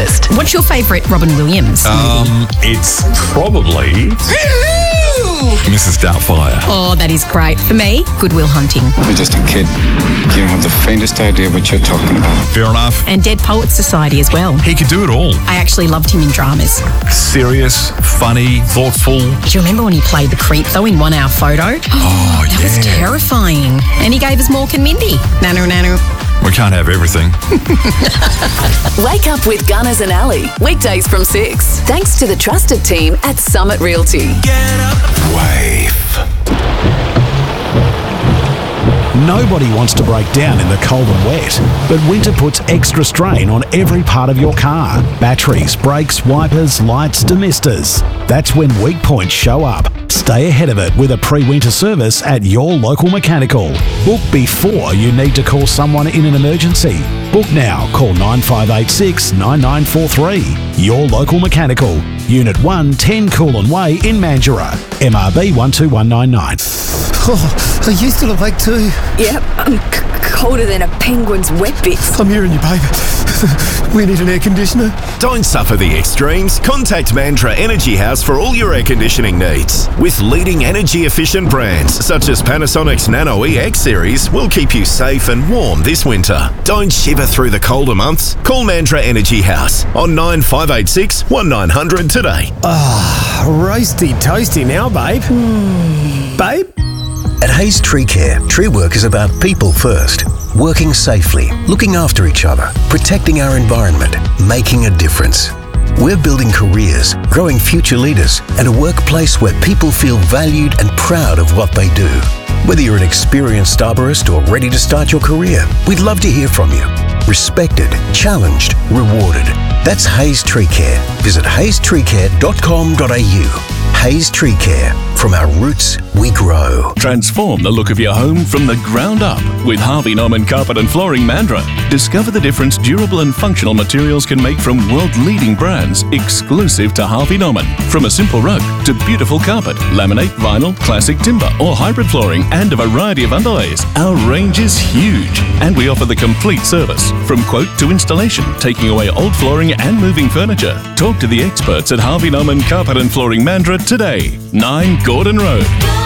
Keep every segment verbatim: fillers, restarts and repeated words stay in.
breakfast. What's your favourite Robin Williams Um, movie? it's probably Missus Doubtfire. Oh, that is great. For me, Good Will Hunting. You're just a kid. You don't have the faintest idea what you're talking about. Fair enough. And Dead Poets Society as well. He could do it all. I actually loved him in dramas. Serious, funny, thoughtful. Do you remember when he played the creep, though, in One Hour Photo? Oh, that was yeah. terrifying. And he gave us Mork and Mindy. Nanu, nanu. We can't have everything. Wake up with Gunners and Ali, weekdays from six. Thanks to the trusted team at Summit Realty. Wave. Nobody wants to break down in the cold and wet, but winter puts extra strain on every part of your car. Batteries, brakes, wipers, lights, demisters. That's when weak points show up. Stay ahead of it with a pre-winter service at your local mechanical. Book before you need to call someone in an emergency. Book now. Call nine five eight six, nine nine four three. Your local mechanical. Unit one, ten Coolin Way in Mandurah. M R B one two one nine nine. Oh, are you still awake too? Yep, I'm c- colder than a penguin's wet bits. I'm hearing you, babe. We need an air conditioner. Don't suffer the extremes. Contact Mandurah Energy House for all your air conditioning needs. With leading energy-efficient brands such as Panasonic's Nano E X series will keep you safe and warm this winter. Don't shiver through the colder months. Call Mandurah Energy House on nine five eight six, one nine hundred today. Ah, roasty toasty now, babe. Mm. Babe? At Hayes Tree Care, tree work is about people first. Working safely, looking after each other, protecting our environment, making a difference. We're building careers, growing future leaders, and a workplace where people feel valued and proud of what they do. Whether you're an experienced arborist or ready to start your career, we'd love to hear from you. Respected, challenged, rewarded. That's Hayes Tree Care. Visit hayes tree care dot com dot a u. Hayes Tree Care. From our roots, we grow. Transform the look of your home from the ground up with Harvey Norman Carpet and Flooring Mandurah. Discover the difference durable and functional materials can make from world-leading brands exclusive to Harvey Norman. From a simple rug to beautiful carpet, laminate, vinyl, classic timber or hybrid flooring and a variety of underlays. Our range is huge and we offer the complete service from quote to installation, taking away old flooring and moving furniture. Talk to the experts at Harvey Norman Carpet and Flooring Mandurah today. nine Gordon Road.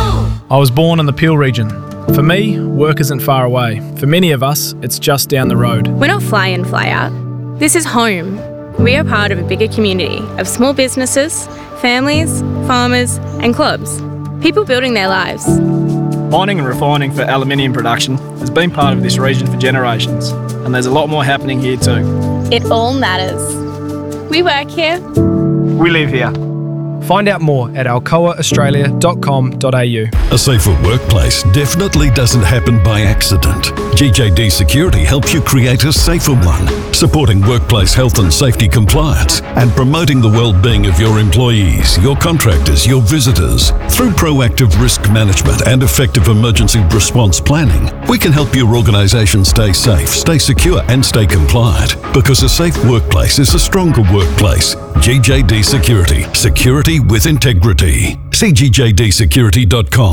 I was born in the Peel region. For me, work isn't far away. For many of us, it's just down the road. We're not fly in, fly out. This is home. We are part of a bigger community of small businesses, families, farmers and clubs. People building their lives. Mining and refining for aluminium production has been part of this region for generations, and there's a lot more happening here too. It all matters. We work here. We live here. Find out more at alcoa australia dot com dot a u. A safer workplace definitely doesn't happen by accident. G J D Security helps you create a safer one, supporting workplace health and safety compliance and promoting the well-being of your employees, your contractors, your visitors. Through proactive risk management and effective emergency response planning, we can help your organisation stay safe, stay secure and stay compliant. Because a safe workplace is a stronger workplace. G J D Security. Security with integrity. See G J D security dot com.